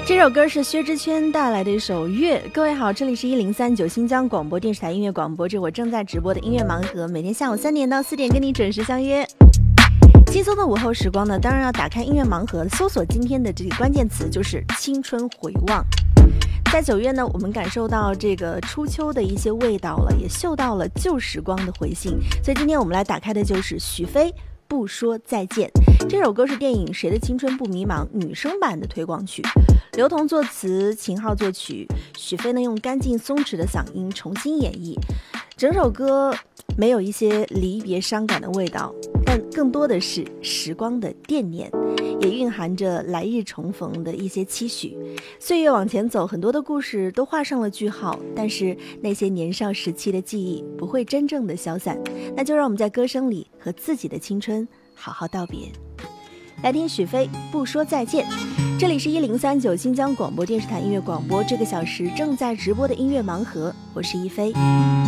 这首歌是薛之谦带来的一首《月》。各位好，这里是1039新疆广播电视台音乐广播，这我正在直播的音乐盲盒，每天下午3点到4点跟你准时相约。轻松的午后时光呢，当然要打开音乐盲盒，搜索今天的这个关键词就是青春回望。在9月呢，我们感受到这个初秋的一些味道了，也嗅到了旧时光的回信，所以今天我们来打开的就是许飞不说再见。这首歌是电影《谁的青春不迷茫》女生版的推广曲，刘同作词，秦昊作曲，许飞呢用干净松弛的嗓音重新演绎。整首歌没有一些离别伤感的味道，但更多的是时光的惦念，也蕴含着来日重逢的一些期许。岁月往前走，很多的故事都画上了句号，但是那些年少时期的记忆不会真正的消散，那就让我们在歌声里和自己的青春好好道别。来听许飞不说再见。这里是1039新疆广播电视台音乐广播，这个小时正在直播的音乐盲盒，我是一飞。